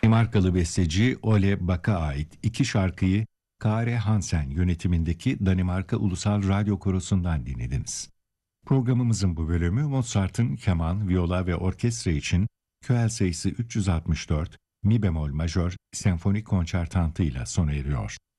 Danimarkalı besteci Ole Bak'a ait iki şarkıyı Kare Hansen yönetimindeki Danimarka Ulusal Radyo Korosu'ndan dinlediniz. Programımızın bu bölümü Mozart'ın keman, viola ve orkestra için köel sayısı 364 mi bemol majör senfonik konçertantı ile sona eriyor.